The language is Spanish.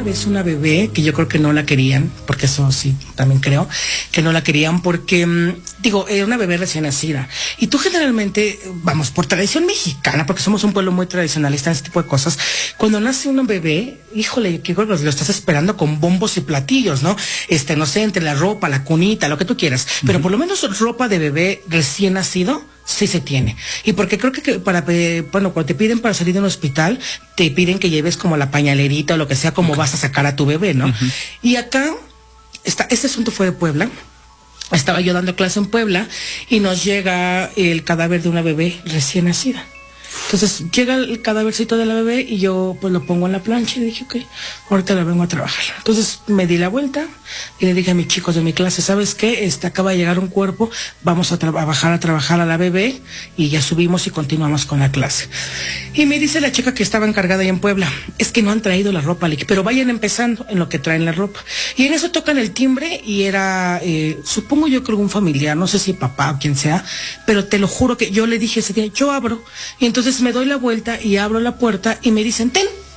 vez una bebé que yo creo que no la querían, porque eso sí, también creo, que no la querían porque, digo, era una bebé recién nacida. Y tú generalmente, vamos, por tradición mexicana, porque somos un pueblo muy tradicionalista en este tipo de cosas, cuando nace un bebé, híjole, que lo estás esperando con bombos y platillos, ¿no? No sé, entre la ropa, la cunita, lo que tú quieras. Pero por lo menos ropa de bebé recién nacido, sí se tiene. Y porque creo que cuando te piden para salir de un hospital, te piden que lleves como la pañalerita o lo que sea, como vas a sacar a tu bebé, ¿no? Y acá, este asunto fue de Puebla. Estaba yo dando clase en Puebla y nos llega el cadáver de una bebé recién nacida. Entonces llega el cadávercito de la bebé y yo pues lo pongo en la plancha y dije, ok, ahorita la vengo a trabajar. Entonces me di la vuelta y le dije a mis chicos de mi clase, ¿sabes qué? Acaba de llegar un cuerpo, vamos a bajar a trabajar a la bebé, y ya subimos y continuamos con la clase. Y me dice la chica que estaba encargada ahí en Puebla, es que no han traído la ropa, pero vayan empezando en lo que traen la ropa. Y en eso tocan el timbre y era, supongo yo que algún familiar, no sé si papá o quien sea, pero te lo juro que yo le dije ese día, yo abro. Y entonces me doy la vuelta y abro la puerta y me dicen, ten,